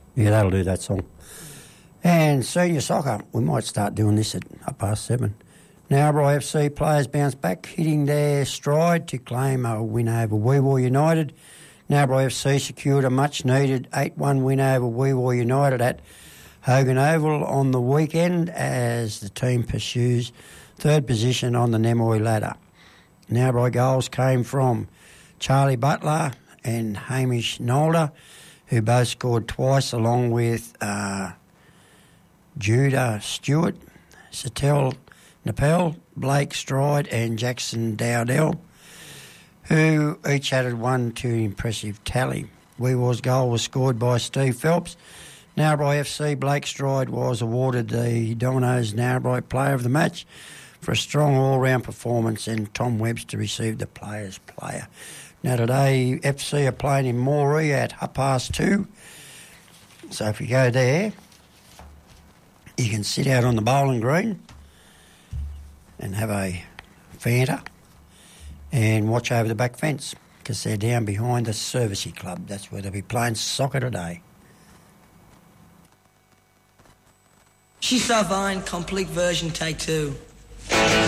Yeah, that'll do that song. And senior soccer, we might start doing this at 7:30. Narrabri FC players bounce back, hitting their stride to claim a win over Weewar United. Narrabri FC secured a much-needed 8-1 win over Weewar United at Hogan Oval on the weekend as the team pursues third position on the Nemoy ladder. Narrabri goals came from Charlie Butler and Hamish Nolder, who both scored twice, along with Judah Stewart, Satel Napel, Blake Stride and Jackson Dowdell, who each added one to an impressive tally. Weewar's goal was scored by Steve Phelps. Narrabri FC Blake Stride was awarded the Domino's Narrabri Player of the Match for a strong all-round performance, and Tom Webster received the Player's Player. Now today, FC are playing in Moree at 2:30. So if you go there, you can sit out on the bowling green and have a Fanta and watch over the back fence, because they're down behind the Servicey Club. That's where they'll be playing soccer today. She's So Fine, complete version, take 2.